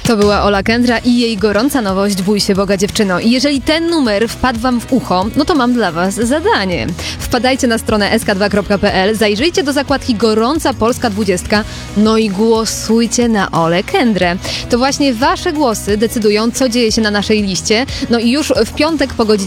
To była Ola Kendra i jej gorąca nowość Bój się Boga, dziewczyno. I jeżeli ten numer wpadł wam w ucho, no to mam dla was zadanie. Wpadajcie na stronę sk2.pl, zajrzyjcie do zakładki Gorąca Polska 20, no i głosujcie na Olę Kendrę. To właśnie wasze głosy decydują, co dzieje się na naszej liście. No i już w piątek po godzinie